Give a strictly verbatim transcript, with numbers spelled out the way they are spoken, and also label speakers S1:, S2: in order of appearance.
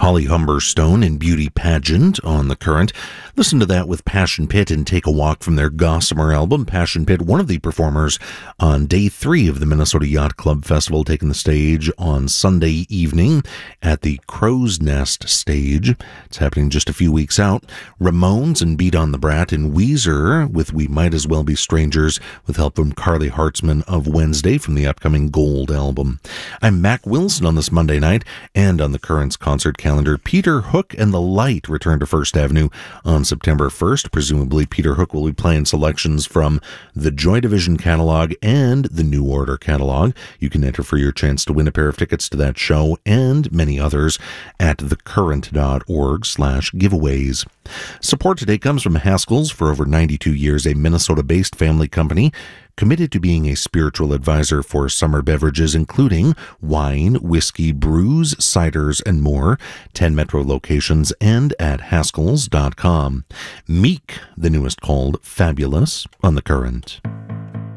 S1: Holly Humberstone in Beauty Pageant on The Current. Listen to that with Passion Pit and Take a Walk from their Gossamer album. Passion Pit, one of the performers on day three of the Minnesota Yacht Club Festival, taking the stage on Sunday evening at the Crow's Nest stage. It's happening just a few weeks out. Ramones and Beat on the Brat, and Weezer with We Might As Well Be Strangers with help from Carly Hartzman of Wednesday from the upcoming Gold album. I'm Mac Wilson on this Monday night, and on The Current's concert calendar, Peter Hook and the Light return to First Avenue on September first. Presumably, Peter Hook will be playing selections from the Joy Division catalog and the New Order catalog. You can enter for your chance to win a pair of tickets to that show and many others at thecurrent.org slash giveaways. Support today comes from Haskell's. For over ninety-two years, a Minnesota-based family company committed to being a spiritual advisor for summer beverages, including wine, whiskey, brews, ciders, and more. ten Metro locations and at haskells dot com. Meek, the newest called Fabulous, on The Current.